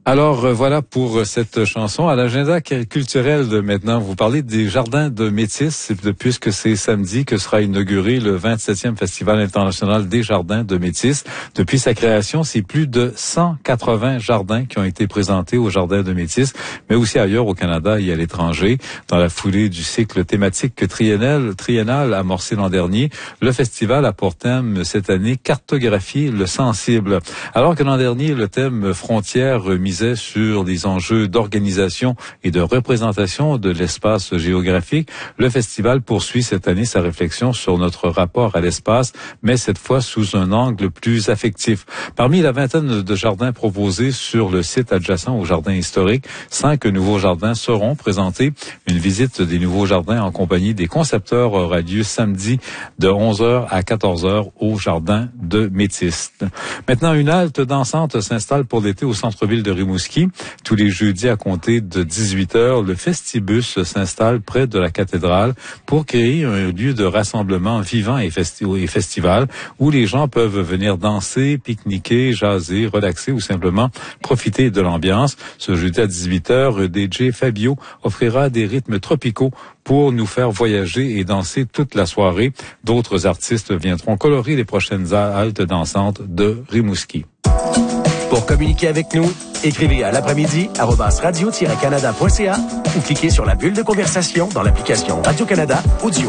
Alors voilà pour cette chanson. À l'agenda culturel de maintenant, vous parlez des Jardins de Métis, puisque c'est samedi que sera inauguré le 27e Festival international des Jardins de Métis. Depuis sa création, c'est plus de 180 jardins qui ont été présentés aux Jardins de Métis, mais aussi ailleurs au Canada et à l'étranger. Dans la foulée du cycle thématique triennal amorcé l'an dernier, le festival a pour thème cette année cartographier le sensible. Alors que l'an dernier, le thème frontières misait sur les enjeux d'organisation et de représentation de l'espace géographique, le festival poursuit cette année sa réflexion sur notre rapport à l'espace, mais cette fois sous un angle plus affectif. Parmi la vingtaine de jardins proposés sur le site adjacent au jardin historique, 5 nouveaux jardins seront présentés. Une visite des nouveaux jardins en compagnie des concepteurs aura lieu samedi de 11h à 14h au jardin de Métis. Maintenant, une halte dansante s'installe pour l'été au centre-ville de Rimouski. Tous les jeudis à compter de 18h, le Festibus s'installe près de la cathédrale pour créer un lieu de rassemblement vivant et festival où les gens peuvent venir danser, pique-niquer, jaser, relaxer ou simplement profiter de l'ambiance. Ce jeudi à 18h, DJ Fabio offrira des rythmes tropicaux pour nous faire voyager et danser toute la soirée. D'autres artistes viendront colorer les prochaines haltes dansantes de Rimouski. Pour communiquer avec nous, écrivez à l'après-midi @radio-canada.ca ou cliquez sur la bulle de conversation dans l'application Radio-Canada Audio.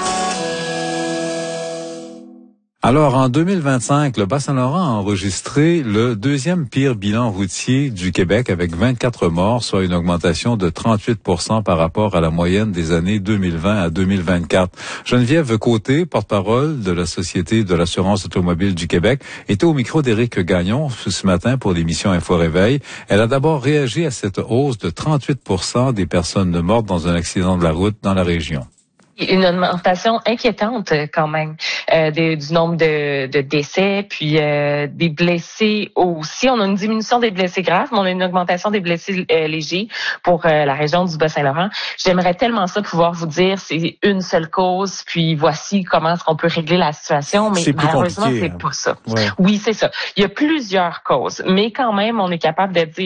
Alors, en 2025, le Bas-Saint-Laurent a enregistré le deuxième pire bilan routier du Québec avec 24 morts, soit une augmentation de 38% par rapport à la moyenne des années 2020 à 2024. Geneviève Côté, porte-parole de la Société de l'assurance automobile du Québec, était au micro d'Éric Gagnon ce matin pour l'émission Info Réveil. Elle a d'abord réagi à cette hausse de 38% des personnes mortes dans un accident de la route dans la région. Une augmentation inquiétante quand même du nombre de décès, puis des blessés aussi. On a une diminution des blessés graves, mais on a une augmentation des blessés légers pour la région du Bas-Saint-Laurent. J'aimerais tellement ça pouvoir vous dire c'est une seule cause, puis voici comment est-ce qu'on peut régler la situation, mais malheureusement c'est pas ça. Ouais. Oui, c'est ça. Il y a plusieurs causes, mais quand même on est capable de dire